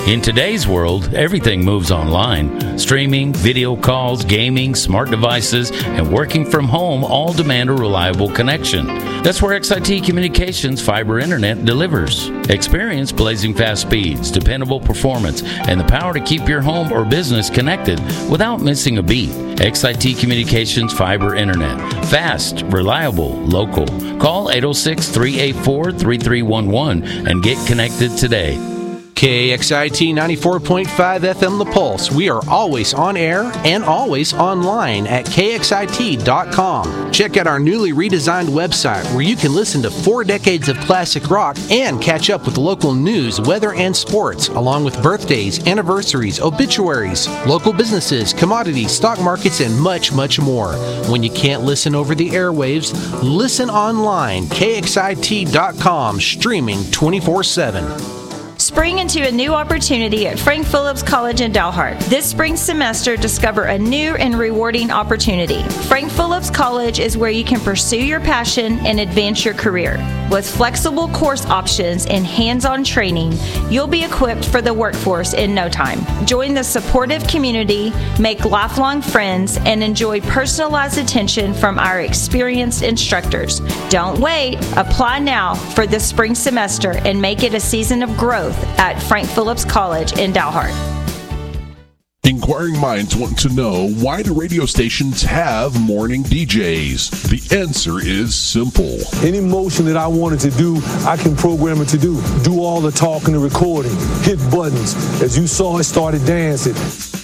In today's world, everything moves online. Streaming, video calls, gaming, smart devices, and working from home all demand a reliable connection. That's where XIT Communications Fiber Internet delivers. Experience blazing fast speeds, dependable performance, and the power to keep your home or business connected without missing a beat. XIT Communications Fiber Internet. Fast, reliable, local. Call 806-384-3311 and get connected today. KXIT 94.5 FM The Pulse. We are always on air and always online at KXIT.com. Check out our newly redesigned website where you can listen to 4 decades of classic rock and catch up with local news, weather, and sports, along with birthdays, anniversaries, obituaries, local businesses, commodities, stock markets, and much, much more. When you can't listen over the airwaves, listen online. KXIT.com, streaming 24/7. Spring into a new opportunity at Frank Phillips College in Dalhart. This spring semester, discover a new and rewarding opportunity. Frank Phillips College is where you can pursue your passion and advance your career. With flexible course options and hands-on training, you'll be equipped for the workforce in no time. Join the supportive community, make lifelong friends, and enjoy personalized attention from our experienced instructors. Don't wait. Apply now for this spring semester and make it a season of growth at Frank Phillips College in Dalhart. Inquiring minds want to know, why do radio stations have morning DJs? The answer is simple. Any motion that I wanted to do, I can program it to do. Do all the talking and recording, hit buttons. As you saw, it started dancing.